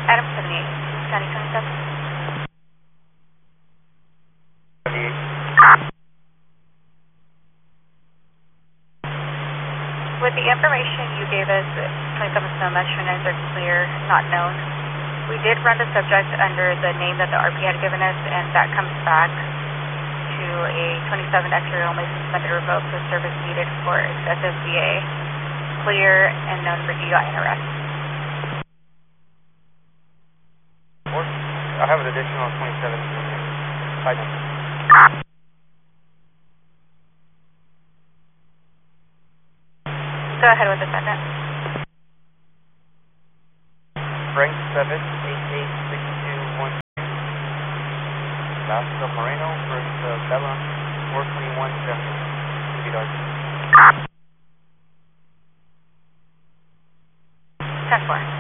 Adam 78, County 27. With the information you gave us, 27 Snow Metro 9 are clear, not known. We did run the subject under the name that the RP had given us, and that comes back to a 27 X-ray only suspended revoked with service needed for excessive VA. Clear and known for DUI and arrest. I have an additional 27. Go ahead with the second. Frank 7886212. Vasco Moreno versus Bella 42170. 10-4.